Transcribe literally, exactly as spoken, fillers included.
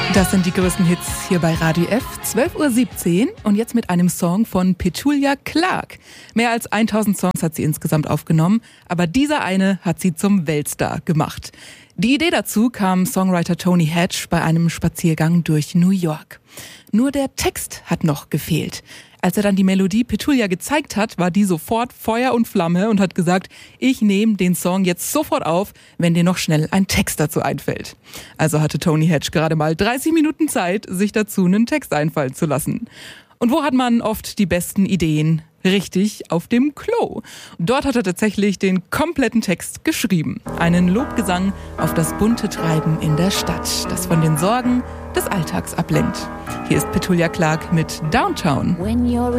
Das sind die größten Hits hier bei Radio F, zwölf Uhr siebzehn und jetzt mit einem Song von Petula Clark. Mehr als tausend Songs hat sie insgesamt aufgenommen, aber dieser eine hat sie zum Weltstar gemacht. Die Idee dazu kam Songwriter Tony Hatch bei einem Spaziergang durch New York. Nur der Text hat noch gefehlt. Als er dann die Melodie Petula gezeigt hat, war die sofort Feuer und Flamme und hat gesagt, ich nehme den Song jetzt sofort auf, wenn dir noch schnell ein Text dazu einfällt. Also hatte Tony Hatch gerade mal dreißig Minuten Zeit, sich dazu einen Text einfallen zu lassen. Und wo hat man oft die besten Ideen? Richtig, auf dem Klo. Dort hat er tatsächlich den kompletten Text geschrieben. Einen Lobgesang auf das bunte Treiben in der Stadt, das von den Sorgen des Alltags ablenkt. Hier ist Petula Clark mit Downtown. When you're